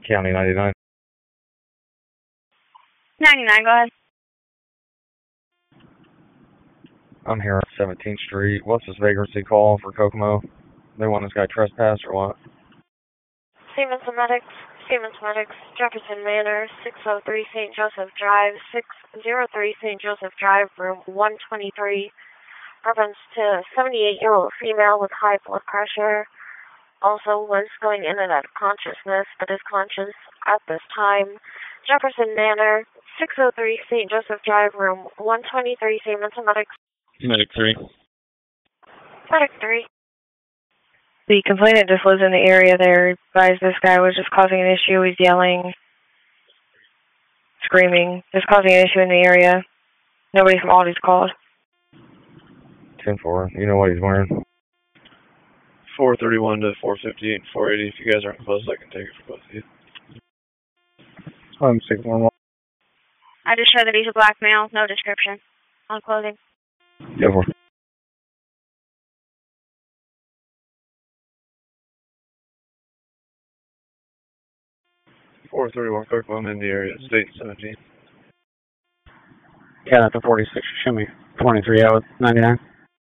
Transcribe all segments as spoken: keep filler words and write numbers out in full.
County ninety-nine. ninety-nine, go ahead. I'm here on seventeenth Street. What's this vagrancy call for Kokomo? They want this guy trespassed or what? Siemens Medics, Siemens Medics, Jefferson Manor, six oh three Saint Joseph Drive, six oh three Saint Joseph Drive, room one twenty-three. Reference to seventy-eight-year-old female with high blood pressure. Also was going in and out of consciousness, but is conscious at this time. Jefferson Manor, six oh three Saint Joseph Drive, room one twenty-three, Siemens Medics. Medic three. Medic three. The complainant just lives in the area there. Advised this guy was just causing an issue. He's yelling, screaming, just causing an issue in the area. Nobody from Aldi's called. ten four. You know what he's wearing? four thirty-one to four fifty-eight and four eighty. If you guys aren't close, I can take it for both of you. I'm six one one. I just showed that he's a black male, no description on clothing. ten four. four thirty-one Kirkland in the area, state seventeen. Yeah, that's a forty-six. Show me twenty-three out with ninety-nine.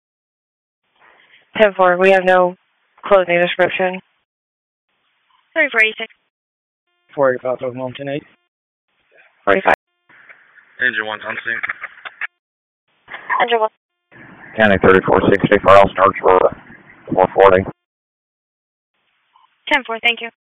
ten four, we have no clothing description. thirty-four eighty-six. four eighty-five, Oklahoma, ten eight. forty-five. Engine one's on scene. Engine one. County thirty-four sixty for All Stars for four forty. ten four, thank you.